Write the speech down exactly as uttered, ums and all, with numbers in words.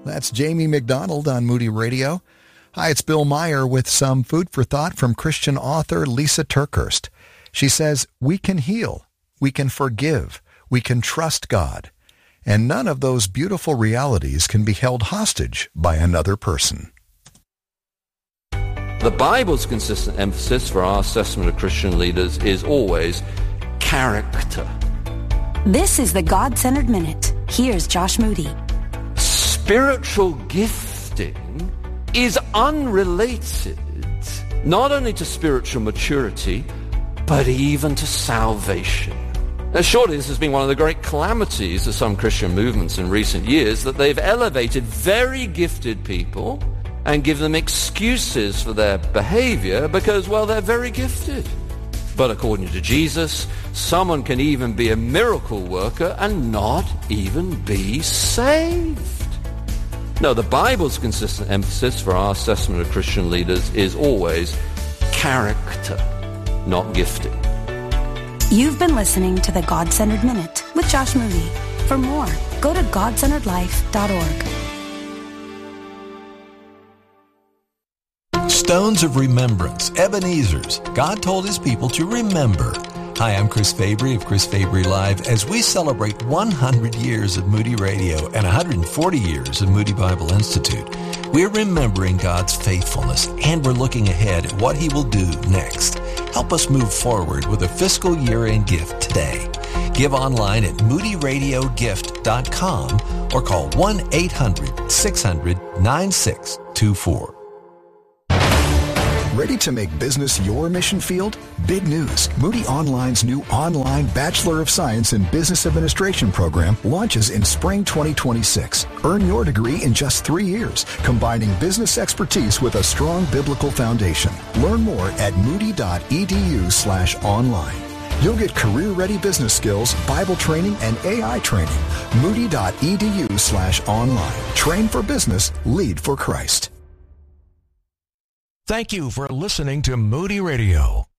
That's Jamie McDonald on Moody Radio. Hi, it's Bill Meyer with some food for thought from Christian author Lisa TerKeurst. She says, we can heal, we can forgive, we can trust God, and none of those beautiful realities can be held hostage by another person. The Bible's consistent emphasis for our assessment of Christian leaders is always character. This is the God-Centered Minute. Here's Josh Moody. Spiritual gifting is unrelated not only to spiritual maturity, but even to salvation. Now, surely this has been one of the great calamities of some Christian movements in recent years, that they've elevated very gifted people and give them excuses for their behavior because, well, they're very gifted. But according to Jesus, someone can even be a miracle worker and not even be saved. No, the Bible's consistent emphasis for our assessment of Christian leaders is always character, not gifting. You've been listening to the God-Centered Minute with Josh Moody. For more, go to god centered life dot org. Stones of Remembrance, Ebenezer's. God told his people to remember. Hi, I'm Chris Fabry of Chris Fabry Live. As we celebrate one hundred years of Moody Radio and one hundred forty years of Moody Bible Institute, we're remembering God's faithfulness, and we're looking ahead at what he will do next. Help us move forward with a fiscal year-end gift today. Give online at moody radio gift dot com or call one eight hundred six hundred nine six two four. Ready to make business your mission field? Big news. Moody Online's new online Bachelor of Science in Business Administration program launches in spring twenty twenty-six. Earn your degree in just three years, combining business expertise with a strong biblical foundation. Learn more at moody.edu slash online. You'll get career-ready business skills, Bible training, and A I training. Moody.edu slash online. Train for business. Lead for Christ. Thank you for listening to Moody Radio.